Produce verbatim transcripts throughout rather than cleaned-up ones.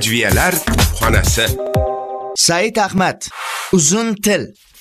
Adviyalar xonasi. Said Ahmad, uzun til.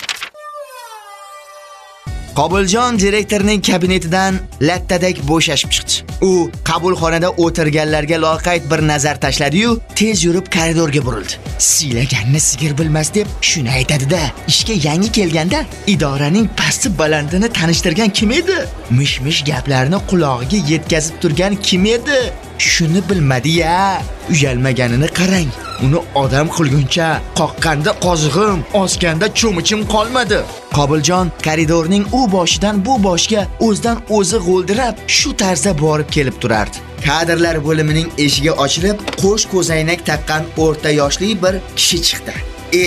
Qobiljon direktorning kabinetidan lattadek bo'shashib chiqdi. U qabulxonada o'tirganlarga loqayd bir nazar tashladi-yu, tez yurib koridorga burildi. Siylaganni sigir bilmas deb shuni aytadi-da, ishga yangi kelganda idoraning pasti balandini tanishtirgan kim edi? Mish-mish gaplarni qulog'iga yetkazib turgan kim edi? Shuni bilmadi-ya. Uyalmaganini qarang. Uni odam qilguncha qoqqanda qozig'im, osganda cho'michim qolmadi. Qobiljon koridorning u boshidan bu boshga o'zidan o'zi g'o'ldirab, shu tarzda borib kelib turardi. Kadrlar bo'limining eshigi ochilib, qo'sh ko'zoynak taqqan o'rta yoshli bir kishi chiqdi.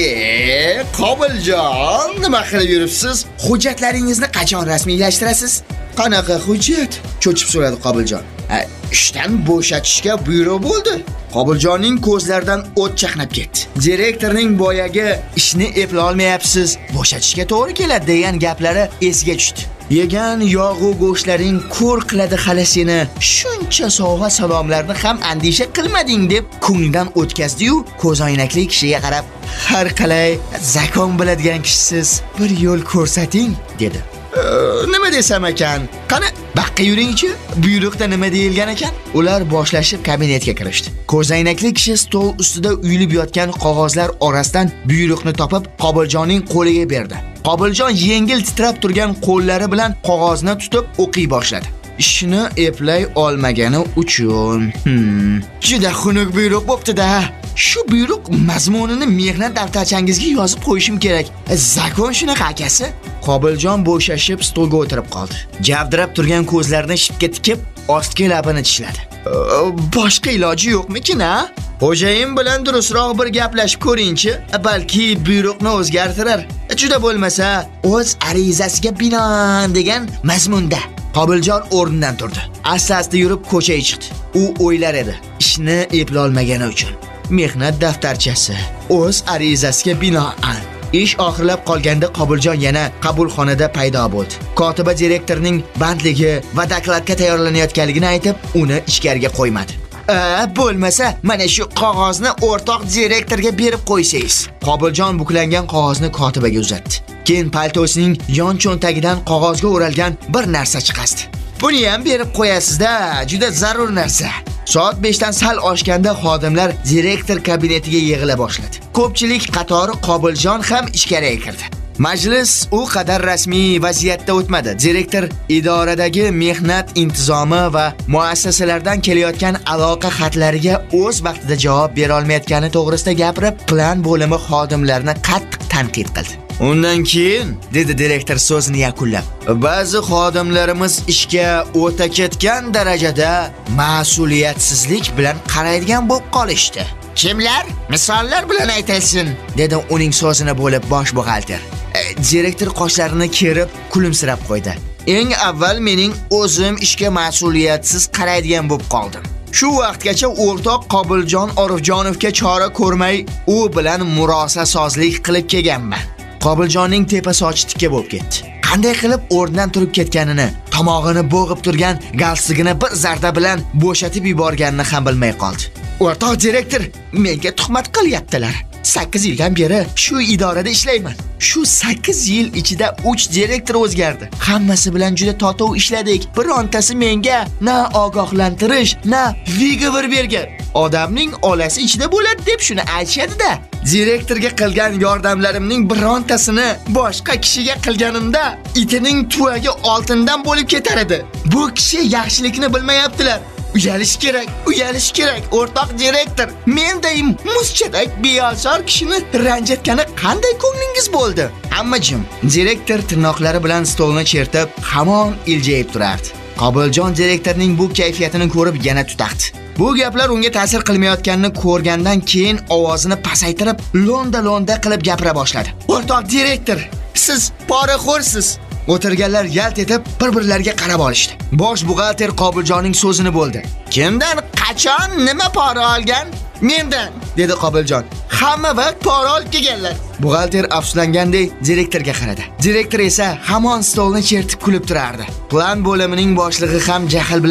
"E, Qobiljon, nima qilib yuribsiz? Hujjatlaringizni qachon rasmiylashtirasiz?" "Qanaqa hujjat?" cho'chib so'radi Qobiljon. "Ishdan bo'shatishga buyruq bo'ldi." Qobiljonning ko'zlaridan o't chaqnab ketdi. Direktorning boyagi "ishni epla olmayapsiz, bo'shatishga to'g'ri keladi" degan gaplari esiga tushdi. Yegan yog'u go'shtlaring ko'r qiladi hali seni. Shuncha sovg'a salomlarni ham andisha qilmading deb ko'nglidan o'tkazdi-yu, ko'zoynakli kishiga qarab, "Har qalay zakon biladigan kishisiz, bir yo'l ko'rsating" dedi. "Nima desam ekan? Qani, baqqa yuring-chi. Buyruqda nima deyilgan ekan?" Ular boshlashib kabinetga kirishdi. Ko'zoynakli kishi stol ustida uyilib yotgan qog'ozlar orasidan buyruqni topib, Qobiljonning qo'liga berdi. Qobiljon yengil titrab turgan qo'llari bilan qog'ozni tutib o'qiy boshladi. "Ishni eplay olmagani uchun. Hmm, juda xunuk buyruq bo'pti-da. Shu buyruq mazmunini mehnat daftarchangizga yozib qo'yishim kerak. Zakon shunaqa akasi." Qobiljon bo'shashib stolga o'tirib qoldi. Javdirab turgan ko'zlarini shipga tikib, ostki labini tishladi. "Boshqa iloji yo'qmikin, ha? Xo'jayin bilan durustroq bir gaplashib ko'ring-chi. Balki buyruqni o'zgartirar. Juda bo'lmasa, o'z arizasiga binoan degan mazmunda." Qobiljon o'rnidan turdi. Asta-asta yurib ko'chaga chiqdi. U o'ylar edi, ishni epla olmagani uchun. Mehnat daftarchasi, o'z arizasiga binoan. Ish oxirlab qolganda Qobiljon yana qabulxonada paydo bo'ldi. Kotiba direktorning bandligi va dokladga tayyorlanayotganligini aytib, uni ichkariga qo'ymadi. "A, bo'lmasa, mana shu qog'ozni o'rtoq direktorga berib qo'ysangiz." Qobiljon buklangan qog'ozni kotibaga uzatdi. Keyin paltosining yon cho'ntagidan qog'ozga o'ralgan bir narsa chiqardi. "Buni ham berib qo'yasiz-da, juda zarur narsa." Soat beshdan sal oshganda xodimlar direktor kabinetiga yig'ila boshladi. Ko'pchilik qatori Qobiljon ham ichkariga kirdi. Majlis u qadar rasmiy vaziyatda o'tmadi. Direktor idoradagi mehnat intizomi va muassasalardan kelayotgan aloqa xatlariga o'z vaqtida javob bera olmayotgani to'g'risida gapirib, plan bo'limi xodimlarini qattiq tanqid qildi. Undan keyin, dedi direktor so'zini yakunlab, ba'zi xodimlarimiz ishga o'ta ketgan darajada mas'uliyatsizlik bilan qaraydigan bo'lib qolishdi. "Kimlar? Misollar bilan aytilsin", dedi uning so'zini bo'lib bosh buxgalter. E, direktor qoshlarini kerib, kulimsirab qo'ydi. "Eng avval mening o'zim ishga mas'uliyatsiz qaraydigan bo'lib qoldim. Shu vaqtgacha o'rtoq Qobiljon Orifjonovga chora ko'rmay, u bilan murosasozlik qilib kelganman." Qobiljonning tepa sochi tikka bo'lib ketdi. Qanday qilib o'rnidan turib ketganini, tomog'ini bo'g'ib turgan galstigini bir zarda bilan bo'shatib yuborganini ham bilmay qoldi. "O'rtoq direktor, menga tuhmat qilyaptilar. sakkiz yildan beri shu idorada ishlayman. Shu sakkiz yil ichida uch direktor o'zgardi. Hammasi bilan juda totuv ishladik. Birontasi menga na ogohlantirish, na vigovor bergan. Odamning olasi ichida bo'ladi deb shuni aytishadi-da. Direktorga qilgan yordamlarimning birontasini boshqa kishiga qilganimda itining tuvagi oltindan bo'lib ketar edi. Bu kishi yaxshilikni bilmayaptilar. Uyalish kerak, uyalish kerak, o'rtoq direktor. Mendayim muschadak beosor kishini ranjitgani qanday ko'nglingiz bo'ldi?" Hamma jim. Direktor tirnoqlari bilan stolni chertib, hamon iljayib turardi. Qobiljon direktorning bu kayfiyatini ko'rib yana tutaqdi. Bu gaplar unga ta'sir qilmayotganini ko'rgandan keyin ovozini pasaytirib, londa-londa qilib gapira boshladi. "O'rtoq direktor, siz poraxo'rsiz." O'tirganlar yalt etib bir-birlariga qarab olishdi. Bosh buxgalter Qobiljonning so'zini bo'ldi. "Kimdan, qachon, nima pora olgan?" "Mendan", dedi Qobiljon. "Hamma vaqt pora olib kelganlar." Buxgalter afsuslangandek direktorga qaradi. Direktor esa hamon stolni chertib kulib turardi. Plan bo'limining boshlig'i ham jahl bilan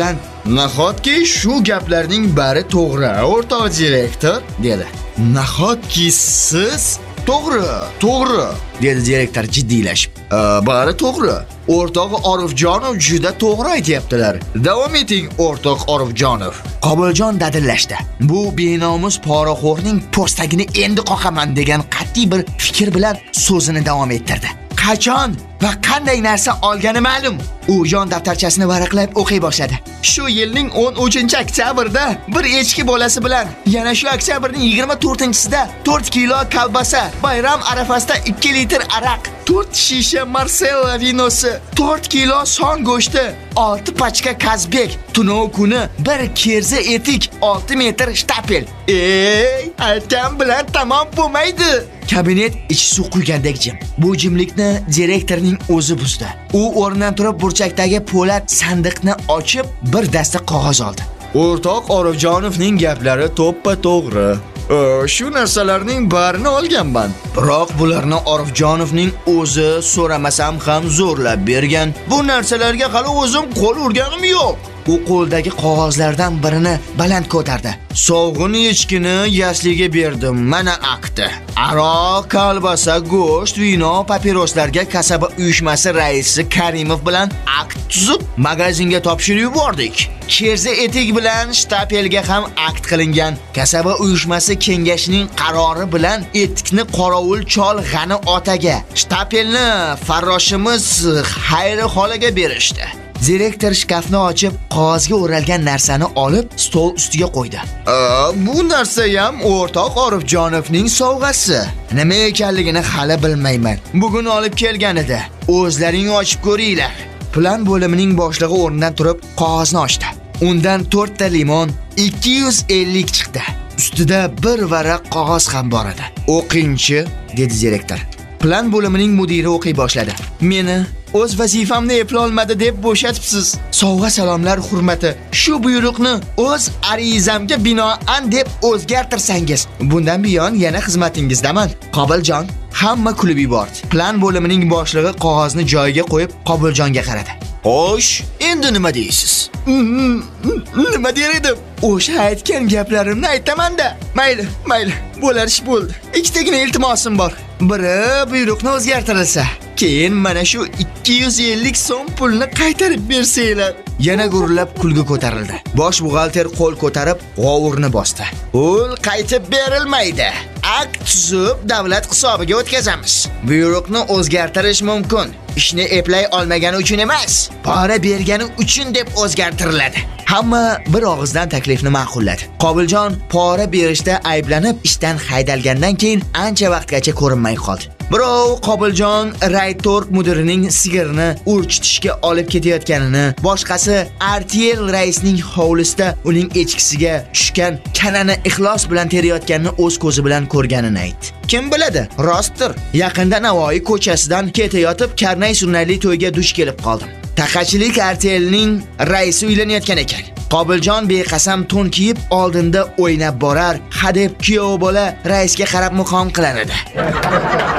Nahotki shu gaplarning bari to'g'ri, o'rtoq direktor, dedi. Nahotki siz to'g'ri, to'g'ri, dedi direktor jiddiylashib. Bari to'g'ri. O'rtoq Orifjonov juda to'g'ri aytayaptilar. Davom eting, o'rtoq Orifjonov. Qobiljon dadillashdi. Bu benomus poraxo'rning postagini endi qoqaman degan qat'iy bir fikr bilan so'zini davom ettirdi. Qachon va qanday narsa olgani ma'lum. U jon daftarchasini varaqlab o'qiy boshladi. Shu yilning o'n uchinchi oktyabrda bir echki bolasi bilan, yana shu oktyabrning yigirma to'rtinchisida to'rt kilo kolbasa, bayram arafasida ikki litr araq, to'rt shisha Marcella vinosi, to'rt kilo son go'shti, olti pachka kazbek, tunov kuni bir kerza etik, olti metr shtapel. Ey, aytgan bilan tamom bo'lmaydi. Kabinet ichi suv quygandek jim. Bu jimlikni direktorning o'zi buzdi. U o'rnidan turib burchakdagi po'lat sandiqni ochib, bir dasta qog'oz oldi. O'rtoq Orifjonovning gaplari to'ppa to'g'ri. Shu narsalarning barini olganman. Biroq bularni Orifjonovning o'zi so'ramasam ham zo'rlab bergan. Bu narsalarga hali o'zim qo'l urganim yo'q. U qo'ldagi qog'ozlardan birini baland ko'tardi. Sovg'in echkini yasliga berdim. Mana akti. Aroq, kolbasa, go'sht, vino, papiroslarga kasaba uyushmasi raisi Karimov bilan akt tuzib magazinga topshirib yubordik. Kerza etik bilan shtapelga ham akt qilingan. Kasaba uyushmasi kengashining qarori bilan etikni qorovul chol G'ani otaga, shtapelni farroshimiz Xayri xolaga berishdi. Direktor shkafni ochib, qog'ozga o'ralgan narsani olib, stol ustiga qo'ydi. Bu narsa ham o'rtoq Orifjonovning sovg'asi. Nima ekanligini hali bilmayman. Bugun olib kelgan edi. O'zlaring ochib ko'ringlar. Plan bo'limining boshlig'i o'rnidan turib, qog'ozni ochdi. Undan to'rt ta limon, ikki yuz ellik chiqdi. Ustida bir varaq qog'oz ham bor edi. O'qingchi, dedi direktor. Plan bo'limining mudiri o'qiy boshladi. Meni o'z vazifamni eplolmadi deb bo'shatibsiz. Sovg'a salomlar hurmati. Shu buyruqni o'z arizamga binoan deb o'zgartirsangiz, bundan buyon yana xizmatingizdaman. Qobiljon hamma kulib yubordi. Plan bo'limining boshlig'i qog'ozni joyiga qo'yib, Qobiljonga qaradi. Xo'sh, endi nima deysiz? Nima der edim? O'sha aytgan gaplarimni aytaman-da. Mayli, mayli. Bo'lar ish bo'ldi. Ikkitagina iltimosim bor. Biri buyruqni o'zgartirilsa, keyin mana shu ikki yuz ellik so'm pulni qaytarib bersanglar. Yana gurillab kulgi ko'tarildi. Bosh buxgalter qo'l ko'tarib g'ovurni bosdi. Pul qaytib berilmaydi. Akt tuzib davlat hisobiga o'tkazamiz. Buyruqni o'zgartirish mumkin. Ishni eplay olmagani uchun emas, pora bergani uchun deb o'zgartiriladi. Hamma bir og'izdan taklifni ma'qulladi. Qobiljon pora berishda ayblanib ishdan haydalgandan keyin ancha vaqtgacha ko'rinmay qoldi. Birov Qobiljon Raytorg mudirining sigirini urchitishga olib ketayotganini, boshqasi Artel raisning hovlisida uning echkisiga tushgan kanani ixlos bilan terayotganini o'z ko'zi bilan ko'rganini aytdi. Kim biladi, rostdir. Yaqinda Navoiy ko'chasidan ketayotib Karnay Surnayli to'yga duch kelib qoldim. Taqachilik Artelning raisi uylanayotgan ekan. Qobiljon beqasam to'n kiyib oldinda o'ynab borar, hadeb kuyov bola raisga qarab muqom qilar edi.